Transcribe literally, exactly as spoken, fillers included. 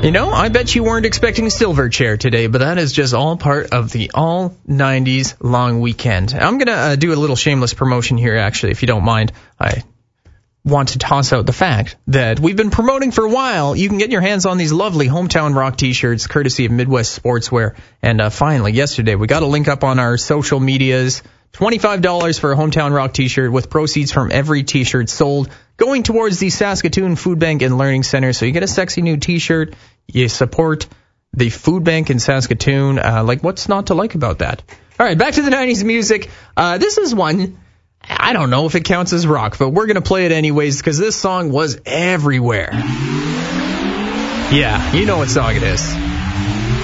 You know, I bet you weren't expecting Silverchair today, but that is just all part of the all nineties long weekend. I'm going to uh, do a little shameless promotion here, actually, if you don't mind. I want to toss out the fact that we've been promoting for a while. You can get your hands on these lovely Hometown Rock t-shirts, courtesy of Midwest Sportswear. And uh, finally, yesterday, we got a link up on our social medias. twenty-five dollars for a Hometown Rock t-shirt with proceeds from every t-shirt sold going towards the Saskatoon Food Bank and Learning Center. So you get a sexy new t-shirt. You support the food bank in Saskatoon. Uh, like, what's not to like about that? All right, back to the nineties music. Uh, this is one, I don't know if it counts as rock, but we're going to play it anyways because this song was everywhere. Yeah, you know what song it is.